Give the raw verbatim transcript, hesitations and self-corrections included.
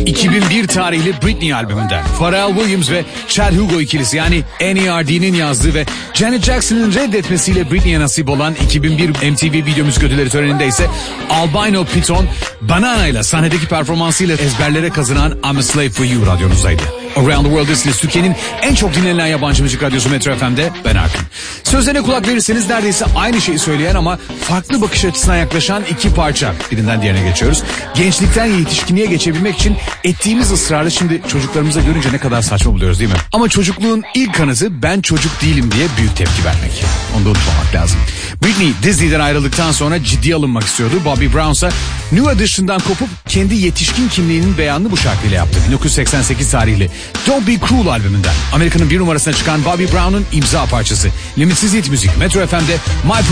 iki bin bir tarihli Britney albümünden Pharrell Williams ve Chad Hugo ikilisi yani N E R D'nin yazdığı ve Janet Jackson'ın reddetmesiyle Britney'e nasip olan iki bin bir M T V Video Müzik Ödülleri töreninde ise Albino Piton Banana ile sahnedeki performansıyla ezberlere kazanan I'm a Slave for You radyonuzdaydı. Around the World is Türkiye'nin en çok dinlenen yabancı müzik radyosu Metro F M'de ben Akın. Sözlerine kulak verirseniz neredeyse aynı şeyi söyleyen ama farklı bakış açısına yaklaşan iki parça. Birinden diğerine geçiyoruz. Gençlikten yetişkinliğe geçebilmek için ettiğimiz ısrarı şimdi çocuklarımıza görünce ne kadar saçma buluyoruz değil mi? Ama çocukluğun ilk kanıtı ben çocuk değilim diye büyük tepki vermek. Onu da unutmamak lazım. Britney Disney'den ayrıldıktan sonra ciddiye alınmak istiyordu. Bobby Brown ise New Edition'dan kopup kendi yetişkin kimliğinin beyanını bu şarkıyla yaptı. bin dokuz yüz seksen sekiz tarihli Don't Be Cruel albümünden Amerika'nın bir numarasına çıkan Bobby Brown'un imza parçası. Limitsiz Hit Müzik Metro F M'de My